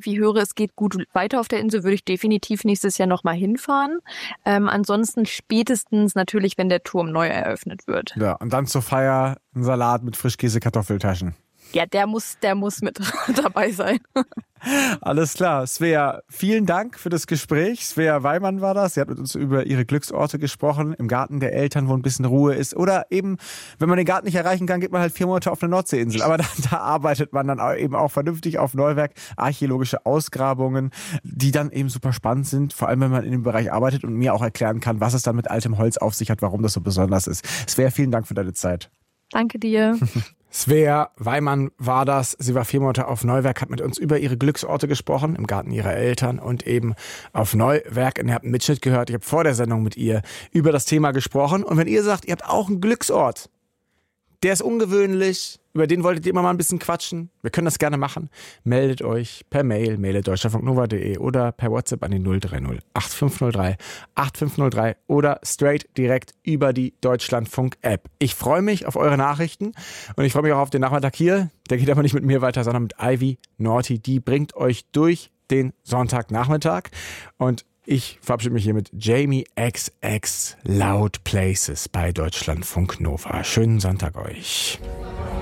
irgendwie höre, es geht gut weiter auf der Insel, würde ich definitiv nächstes Jahr nochmal hinfahren. Ansonsten spätestens natürlich, wenn der Turm neu eröffnet wird. Ja, und dann zur Feier ein Salat mit Frischkäse-Kartoffeltaschen. Ja, der muss mit dabei sein. Alles klar. Svea, vielen Dank für das Gespräch. Svea Weimann war das. Sie hat mit uns über ihre Glücksorte gesprochen. Im Garten der Eltern, wo ein bisschen Ruhe ist. Oder eben, wenn man den Garten nicht erreichen kann, geht man halt 4 Monate auf eine Nordseeinsel. Aber da arbeitet man dann eben auch vernünftig auf Neuwerk. Archäologische Ausgrabungen, die dann eben super spannend sind. Vor allem, wenn man in dem Bereich arbeitet und mir auch erklären kann, was es dann mit altem Holz auf sich hat, warum das so besonders ist. Svea, vielen Dank für deine Zeit. Danke dir. Svea Weimann war das. Sie war 4 Monate auf Neuwerk, hat mit uns über ihre Glücksorte gesprochen, im Garten ihrer Eltern und eben auf Neuwerk. Und ihr habt einen Mitschnitt gehört. Ich habe vor der Sendung mit ihr über das Thema gesprochen. Und wenn ihr sagt, ihr habt auch einen Glücksort, der ist ungewöhnlich, über den wolltet ihr immer mal ein bisschen quatschen, wir können das gerne machen, meldet euch per Mail, mail@deutschlandfunknova.de oder per WhatsApp an die 030 8503 8503 oder straight direkt über die Deutschlandfunk-App. Ich freue mich auf eure Nachrichten und ich freue mich auch auf den Nachmittag hier. Der geht aber nicht mit mir weiter, sondern mit Ivy Naughty. Die bringt euch durch den Sonntagnachmittag und ich verabschiede mich hier mit Jamie XX Loud Places bei Deutschlandfunk Nova. Schönen Sonntag euch.